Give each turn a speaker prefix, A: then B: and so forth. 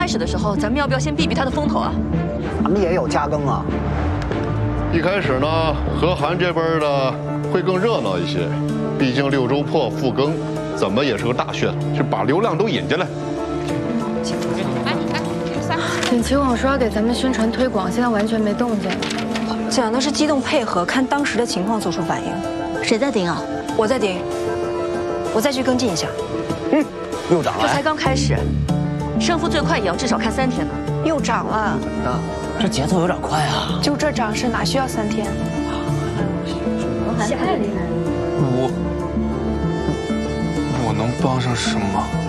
A: 开始的时候，咱们要不要先避避他的风头啊？
B: 咱们也有加更啊。
C: 一开始呢，和韩这边的会更热闹一些，毕竟6周破复更，怎么也是个大噱头，就把流量都引进来。
D: 锦旗网说要给咱们宣传推广，现在完全没动静。
E: 讲的是机动配合，看当时的情况做出反应。
A: 谁在盯啊？
E: 我在盯，我再去跟进一下。
B: 又涨了。
A: 这才刚开始，胜负最快也要至少看3天呢。
E: 又涨了，
B: 这节奏有点快啊！
E: 就这涨势哪需要3天？
F: 我能帮上什么？